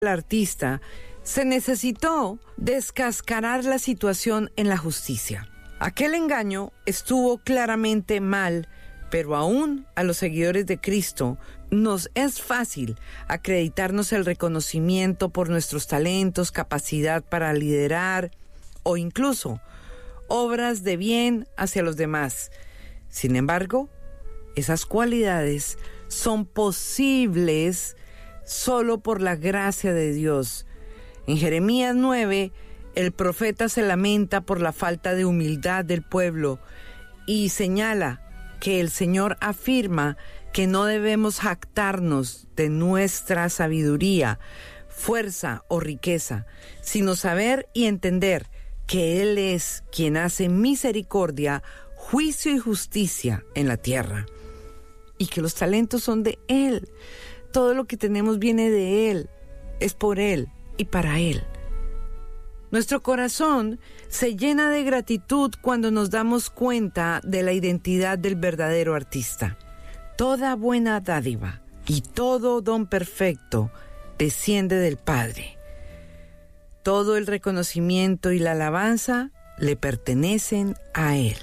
el artista, se necesitó descascarar la situación en la justicia. Aquel engaño estuvo claramente mal, pero aún a los seguidores de Cristo nos es fácil acreditarnos el reconocimiento por nuestros talentos, capacidad para liderar o incluso obras de bien hacia los demás. Sin embargo, esas cualidades son posibles solo por la gracia de Dios. En Jeremías 9, el profeta se lamenta por la falta de humildad del pueblo y señala que el Señor afirma que no debemos jactarnos de nuestra sabiduría, fuerza o riqueza, sino saber y entender que Él es quien hace misericordia, juicio y justicia en la tierra, y que los talentos son de Él. Todo lo que tenemos viene de Él, es por Él y para Él. Nuestro corazón se llena de gratitud cuando nos damos cuenta de la identidad del verdadero artista. Toda buena dádiva y todo don perfecto desciende del Padre. Todo el reconocimiento y la alabanza le pertenecen a Él.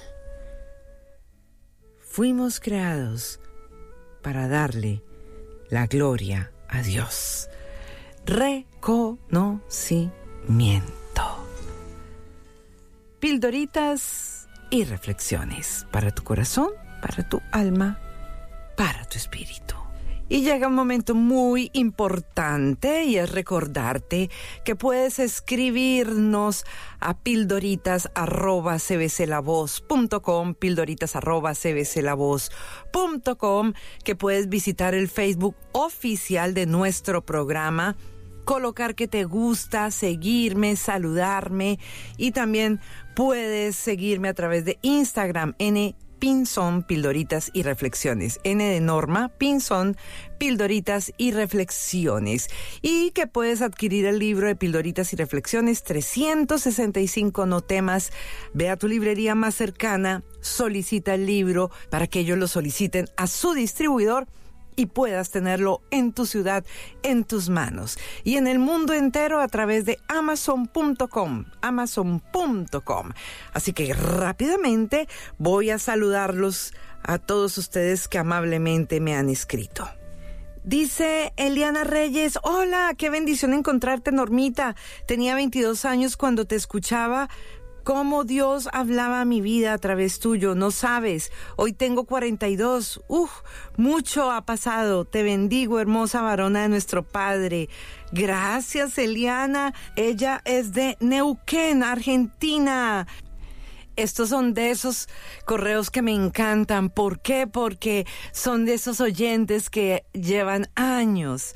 Fuimos creados para darle la gloria a Dios. Reconocimiento. Pildoritas y reflexiones para tu corazón, para tu alma, para tu espíritu. Y llega un momento muy importante y es recordarte que puedes escribirnos a pildoritas@cbclavoz.com, pildoritas@cbclavoz.com, que puedes visitar el Facebook oficial de nuestro programa, colocar que te gusta, seguirme, saludarme, y también puedes seguirme a través de Instagram, Pinzón, Pildoritas y Reflexiones. N de Norma, Pinzón, Pildoritas y Reflexiones. Y que puedes adquirir el libro de Pildoritas y Reflexiones, 365 no temas. Ve a tu librería más cercana, solicita el libro para que ellos lo soliciten a su distribuidor y puedas tenerlo en tu ciudad, en tus manos. Y en el mundo entero a través de Amazon.com. Así que rápidamente voy a saludarlos a todos ustedes que amablemente me han escrito. Dice Eliana Reyes: hola, qué bendición encontrarte, Normita. Tenía 22 años cuando te escuchaba. Cómo Dios hablaba a mi vida a través tuyo, no sabes. Hoy tengo 42. Mucho ha pasado. Te bendigo, hermosa varona de nuestro Padre. Gracias, Eliana. Ella es de Neuquén, Argentina. Estos son de esos correos que me encantan. ¿Por qué? Porque son de esos oyentes que llevan años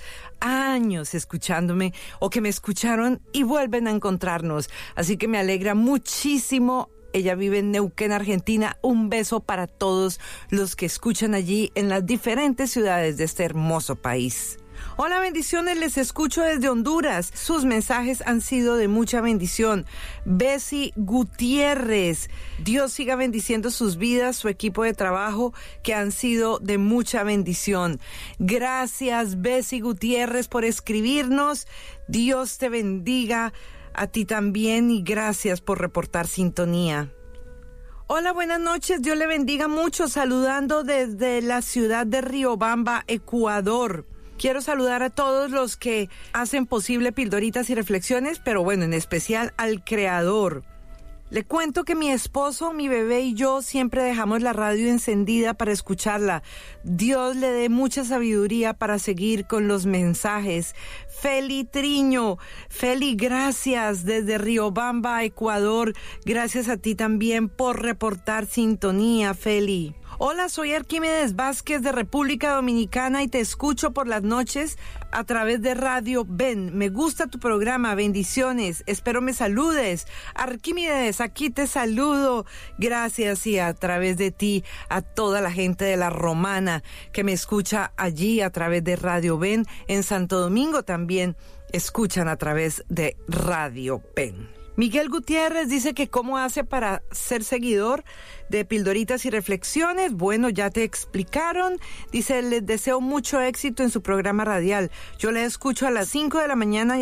escuchándome o que me escucharon y vuelven a encontrarnos. Así que me alegra muchísimo. Ella vive en Neuquén, Argentina. Un beso para todos los que escuchan allí en las diferentes ciudades de este hermoso país. Hola, bendiciones, les escucho desde Honduras. Sus mensajes han sido de mucha bendición. Bessie Gutiérrez, Dios siga bendiciendo sus vidas, su equipo de trabajo, que han sido de mucha bendición. Gracias, Bessie Gutiérrez, por escribirnos. Dios te bendiga a ti también y gracias por reportar sintonía. Hola, buenas noches, Dios le bendiga mucho, saludando desde la ciudad de Riobamba, Ecuador. Quiero saludar a todos los que hacen posible Pildoritas y Reflexiones, pero bueno, en especial al creador. Le cuento que mi esposo, mi bebé y yo siempre dejamos la radio encendida para escucharla. Dios le dé mucha sabiduría para seguir con los mensajes. Feli Triño, Feli, gracias desde Riobamba, Ecuador. Gracias a ti también por reportar sintonía, Feli. Hola, soy Arquímedes Vázquez de República Dominicana y te escucho por las noches a través de Radio Ven. Me gusta tu programa, bendiciones, espero me saludes. Arquímedes, aquí te saludo. Gracias, y a través de ti a toda la gente de La Romana que me escucha allí a través de Radio Ven. En Santo Domingo también escuchan a través de Radio Ven. Miguel Gutiérrez dice que cómo hace para ser seguidor de Pildoritas y Reflexiones. Bueno, ya te explicaron. Dice, les deseo mucho éxito en su programa radial. Yo le escucho a las 5 de la mañana